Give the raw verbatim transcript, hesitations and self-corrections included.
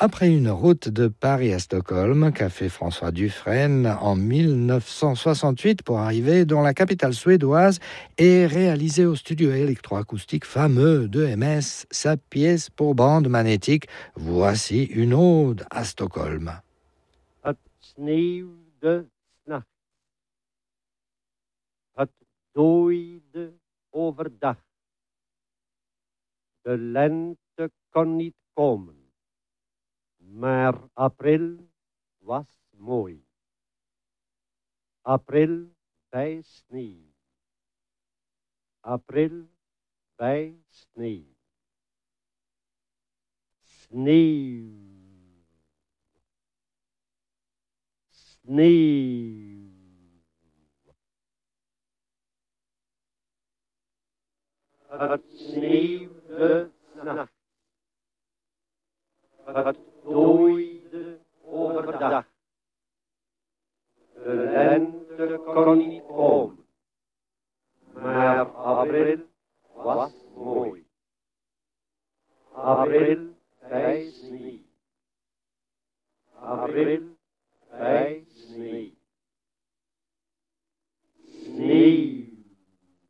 Après une route de Paris à Stockholm qu'a fait François Dufresne en mille neuf cent soixante-huit pour arriver dans la capitale suédoise et réaliser au studio électroacoustique fameux de M S sa pièce pour bande magnétique, voici une ode à Stockholm. Het sneeuwde s'nachts. Het dooide overdag. De lente kon niet komen. Maar april was mooi. April bij sneeuw. April bij sneeuw. Sneeuw. Sneeuw. Het sneeuwde s'nachts. Het dooide overdag. De lente kon niet komen. Maar april was mooi. April bij sneeuw. April